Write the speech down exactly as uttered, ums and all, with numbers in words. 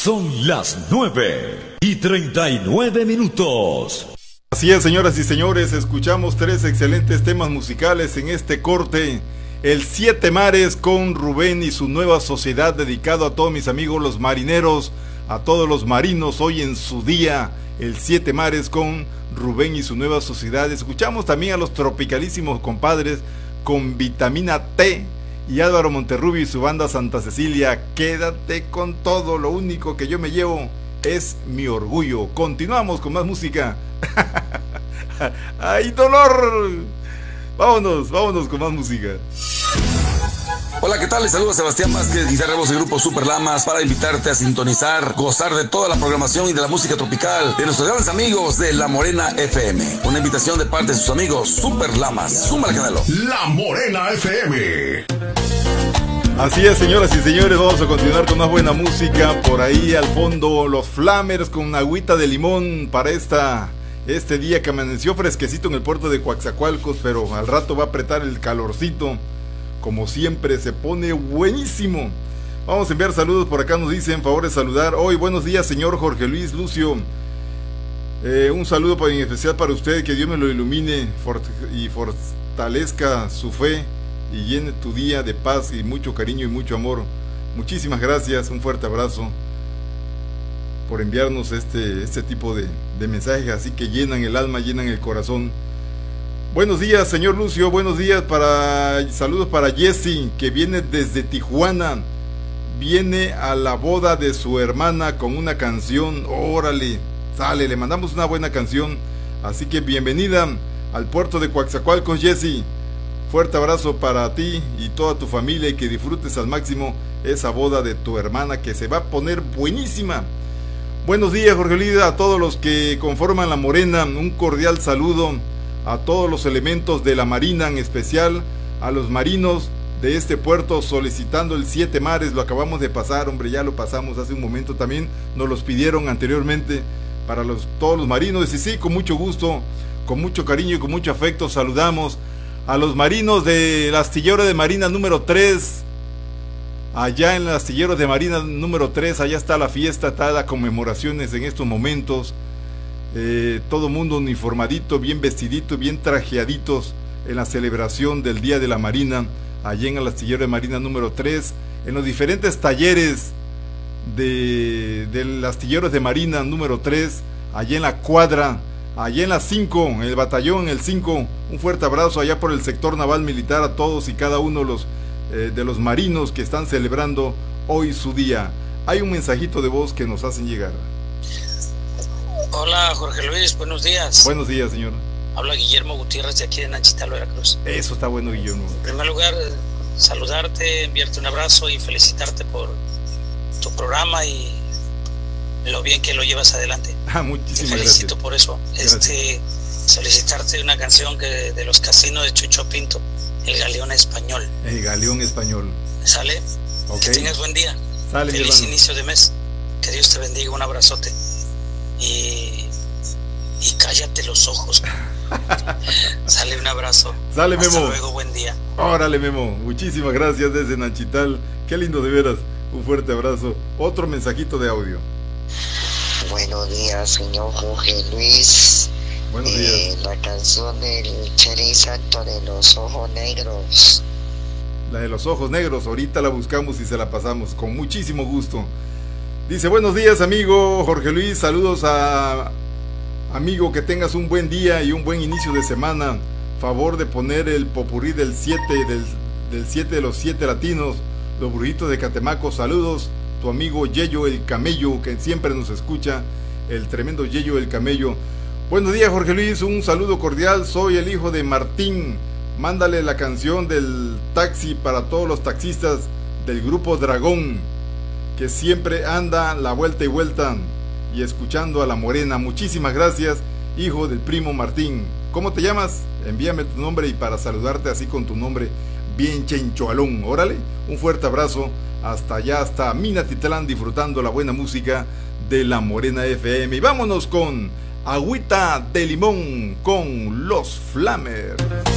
Son las nueve y treinta y nueve minutos. Así es, señoras y señores, escuchamos tres excelentes temas musicales en este corte. El Siete Mares con Rubén y su nueva sociedad, dedicado a todos mis amigos los marineros, a todos los marinos hoy en su día. El Siete Mares con Rubén y su nueva sociedad. Escuchamos también a los tropicalísimos compadres con Vitamina T y Álvaro Monterrubio y su banda Santa Cecilia. Quédate con todo, lo único que yo me llevo es mi orgullo. Continuamos con más música. ¡Ay, dolor! Vámonos, vámonos con más música. Hola, ¿qué tal? Les saluda Sebastián Vázquez, guitarra voz del grupo Super Lamas, para invitarte a sintonizar, gozar de toda la programación y de la música tropical de nuestros grandes amigos de La Morena F M. Una invitación de parte de sus amigos Super Lamas. Súmale, Canelo. La Morena F M. Así es, señoras y señores, vamos a continuar con más buena música. Por ahí al fondo, los Flamers con agüita de limón para esta... Este día que amaneció fresquecito en el puerto de Coatzacoalcos, pero al rato va a apretar el calorcito. Como siempre, se pone buenísimo. Vamos a enviar saludos por acá, nos dicen, favor de saludar. Hoy, buenos días, señor Jorge Luis Lucio. Eh, un saludo en especial para usted, que Dios me lo ilumine y fortalezca su fe y llene tu día de paz y mucho cariño y mucho amor. Muchísimas gracias, un fuerte abrazo por enviarnos este, este tipo de, de mensajes así que llenan el alma, llenan el corazón. Buenos días, señor Lucio, buenos días, para saludos para Jessy, que viene desde Tijuana, viene a la boda de su hermana con una canción. Órale, sale, le mandamos una buena canción, así que bienvenida al puerto de Coatzacoalcos, Jessy. Fuerte abrazo para ti y toda tu familia, y que disfrutes al máximo esa boda de tu hermana, que se va a poner buenísima. Buenos días, Jorge Luis, a todos los que conforman La Morena, un cordial saludo a todos los elementos de la Marina, en especial a los marinos de este puerto, solicitando el Siete Mares. Lo acabamos de pasar, hombre, ya lo pasamos hace un momento, también nos los pidieron anteriormente para los, todos los marinos, y sí, con mucho gusto, con mucho cariño y con mucho afecto saludamos a los marinos del astillero de Marina número tres. Allá en el astillero de Marina número tres, allá está la fiesta, está las conmemoraciones en estos momentos. Eh, todo mundo uniformadito, bien vestidito, bien trajeaditos en la celebración del Día de la Marina, allá en el astillero de Marina número tres, en los diferentes talleres de, del astillero de Marina número tres, allá en la cuadra, allá en la cinco, en el batallón, el cinco. Un fuerte abrazo allá por el sector naval militar a todos y cada uno de los Eh, de los marinos que están celebrando hoy su día. Hay un mensajito de voz que nos hacen llegar. Hola, Jorge Luis, buenos días. Buenos días, señor. Habla Guillermo Gutiérrez de aquí de Nachitalo, Veracruz. Eso está bueno, Guillermo. En primer lugar, saludarte, enviarte un abrazo y felicitarte por tu programa y lo bien que lo llevas adelante. Ah, muchísimas Te felicito gracias. por eso. Este, solicitarte una canción que de los casinos de Chucho Pinto, El Galeón Español. El Galeón Español. ¿Sale? Okay. Que tengas buen día. Sale, feliz inicio de mes. Que Dios te bendiga, un abrazote. Y, y cállate los ojos. Sale, un abrazo. Sale, Memo. Hasta luego, buen día. Órale, Memo. Muchísimas gracias desde Nachital. Qué lindo, de veras. Un fuerte abrazo. Otro mensajito de audio. Buenos días, señor Jorge Luis. Buenos eh, días. La canción del Cherry Santo de los Ojos Negros. La de los ojos negros, ahorita la buscamos y se la pasamos con muchísimo gusto. Dice, buenos días, amigo Jorge Luis, saludos a amigo, que tengas un buen día y un buen inicio de semana. Favor de poner el popurrí del siete del, del siete de los siete latinos, los brujitos de Catemaco. Saludos, tu amigo Yeyo el Camello, que siempre nos escucha, el tremendo Yeyo el Camello. Buenos días, Jorge Luis, un saludo cordial, soy el hijo de Martín. Mándale la canción del taxi para todos los taxistas del grupo Dragón, que siempre anda la vuelta y vuelta y escuchando a La Morena. Muchísimas gracias, hijo del primo Martín. ¿Cómo te llamas? Envíame tu nombre y para saludarte así con tu nombre bien chenchoalón. Órale, un fuerte abrazo hasta allá, hasta Minatitlán, disfrutando la buena música de La Morena F M. Y vámonos con Agüita de Limón con los Flamers.